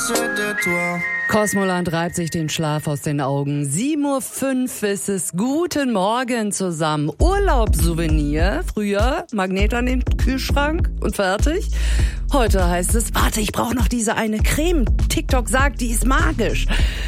Cosmoland reibt sich den Schlaf aus den Augen. 7:05 Uhr ist es. Guten Morgen zusammen. Urlaubssouvenir. Früher Magnet an den Kühlschrank und fertig. Heute heißt es, warte, ich brauche noch diese eine Creme. TikTok sagt, die ist magisch.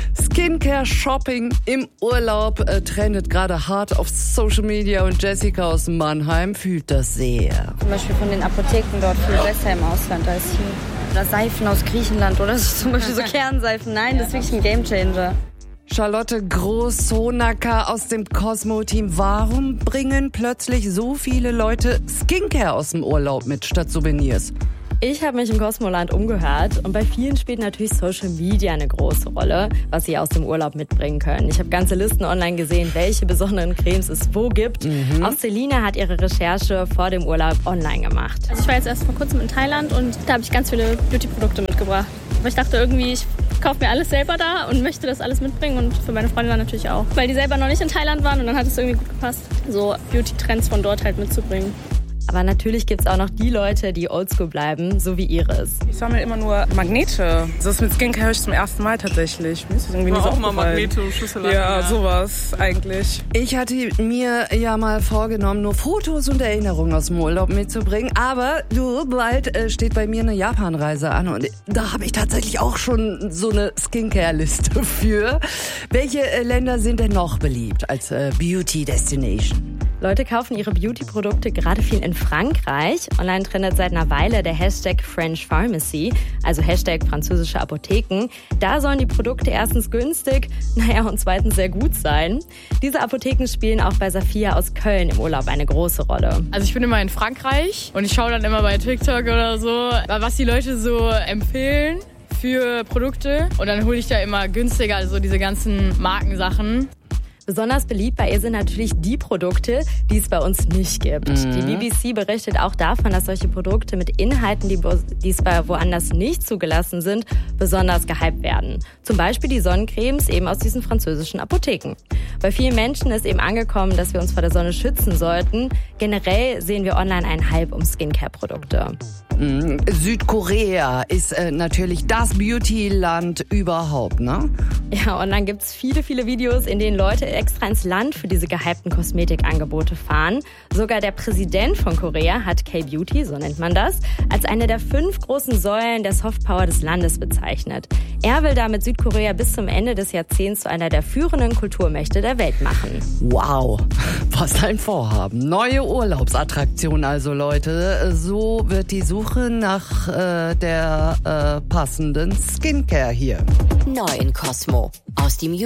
Skincare-Shopping im Urlaub trendet gerade hart auf Social Media und Jessica aus Mannheim fühlt das sehr. Zum Beispiel von den Apotheken dort viel besser im Ausland als hier. Oder Seifen aus Griechenland oder so, zum Beispiel so Kernseifen. Nein, das ist wirklich ein Gamechanger. Charlotte Groß-Honacker aus dem Cosmo-Team. Warum bringen plötzlich so viele Leute Skincare aus dem Urlaub mit statt Souvenirs? Ich habe mich im Cosmoland umgehört und bei vielen spielt natürlich Social Media eine große Rolle, was sie aus dem Urlaub mitbringen können. Ich habe ganze Listen online gesehen, welche besonderen Cremes es wo gibt. Auch Selina hat ihre Recherche vor dem Urlaub online gemacht. Also ich war jetzt erst vor kurzem in Thailand und da habe ich ganz viele Beauty-Produkte mitgebracht. Aber ich dachte irgendwie, ich kaufe mir alles selber da und möchte das alles mitbringen und für meine Freunde dann natürlich auch. Weil die selber noch nicht in Thailand waren und dann hat es irgendwie gut gepasst, so Beauty-Trends von dort halt mitzubringen. Aber natürlich gibt's auch noch die Leute, die oldschool bleiben, so wie Iris. Ich sammle immer nur Magnete. Das mit Skincare höre ich zum ersten Mal tatsächlich. Mir ist das irgendwie nie so auch mal Magnete und Schüssel. Ja, sowas eigentlich. Ich hatte mir ja mal vorgenommen, nur Fotos und Erinnerungen aus dem Urlaub mitzubringen. Aber bald steht bei mir eine Japan-Reise an und da habe ich tatsächlich auch schon so eine Skincare-Liste für. Welche Länder sind denn noch beliebt als Beauty-Destination? Leute kaufen ihre Beauty-Produkte gerade viel in Frankreich. Online trendet seit einer Weile der Hashtag French Pharmacy, also Hashtag französische Apotheken. Da sollen die Produkte erstens günstig, und zweitens sehr gut sein. Diese Apotheken spielen auch bei Safia aus Köln im Urlaub eine große Rolle. Also ich bin immer in Frankreich und ich schaue dann immer bei TikTok oder so, was die Leute so empfehlen für Produkte. Und dann hole ich da immer günstiger, also diese ganzen Markensachen. Besonders beliebt bei ihr sind natürlich die Produkte, die es bei uns nicht gibt. Die BBC berichtet auch davon, dass solche Produkte mit Inhalten, die es bei woanders nicht zugelassen sind, besonders gehypt werden. Zum Beispiel die Sonnencremes eben aus diesen französischen Apotheken. Bei vielen Menschen ist eben angekommen, dass wir uns vor der Sonne schützen sollten. Generell sehen wir online einen Hype um Skincare-Produkte. Südkorea ist natürlich das Beauty-Land überhaupt, ne? Ja, online gibt's viele, viele Videos, in denen Leute extra ins Land für diese gehypten Kosmetikangebote fahren. Sogar der Präsident von Korea hat K-Beauty, so nennt man das, als eine der 5 großen Säulen der Softpower des Landes bezeichnet. Er will damit Südkorea bis zum Ende des Jahrzehnts zu einer der führenden Kulturmächte der Welt machen. Wow, was ein Vorhaben. Neue Urlaubsattraktion also, Leute. So wird die Suche nach der passenden Skincare hier. Neu in Cosmo. Aus dem